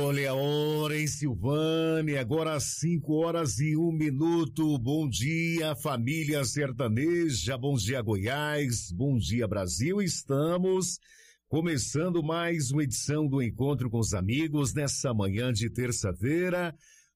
Olha a hora em Silvânia, agora às 5h01. Bom dia, família sertaneja, bom dia, Goiás, bom dia, Brasil. Estamos começando mais uma edição do Encontro com os Amigos nessa manhã de terça-feira,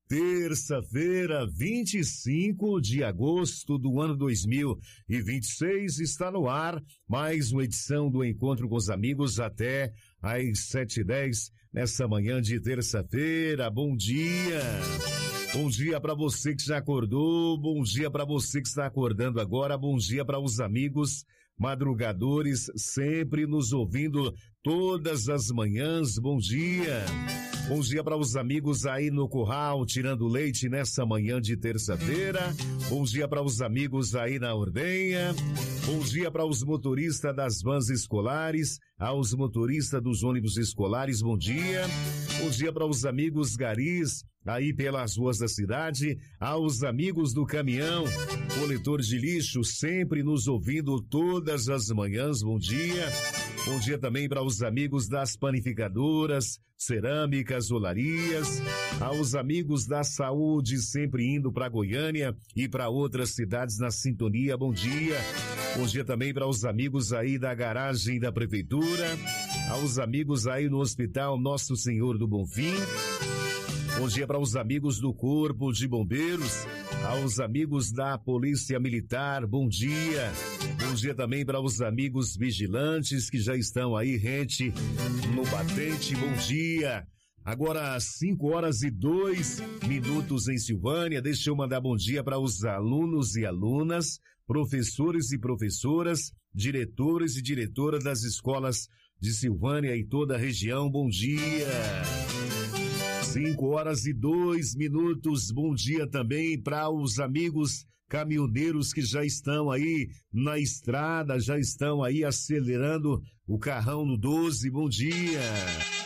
25 de agosto do ano 2026, está no ar mais uma edição do Encontro com os Amigos até às 7h10 nessa manhã de terça-feira. Bom dia! Bom dia para você que já acordou, bom dia para você que está acordando agora, bom dia para os amigos madrugadores sempre nos ouvindo todas as manhãs, bom dia! Bom dia para os amigos aí no curral, tirando leite nessa manhã de terça-feira. Bom dia para os amigos aí na ordenha. Bom dia para os motoristas das vans escolares, aos motoristas dos ônibus escolares, bom dia. Bom dia para os amigos garis aí pelas ruas da cidade, aos amigos do caminhão, coletor de lixo, sempre nos ouvindo todas as manhãs, bom dia. Bom dia também para os amigos das panificadoras, cerâmicas, olarias, aos amigos da saúde, sempre indo para Goiânia e para outras cidades na sintonia, bom dia. Bom dia também para os amigos aí da garagem da prefeitura, aos amigos aí no hospital Nosso Senhor do Bonfim. Bom dia para os amigos do Corpo de Bombeiros, aos amigos da Polícia Militar, bom dia. Bom dia também para os amigos vigilantes que já estão aí, rente no batente, bom dia. Agora às 5h02 em Silvânia, deixa eu mandar bom dia para os alunos e alunas, professores e professoras, diretores e diretoras das escolas de Silvânia e toda a região, bom dia. 5h02, bom dia também para os amigos caminhoneiros que já estão aí na estrada, já estão aí acelerando o carrão no 12, bom dia.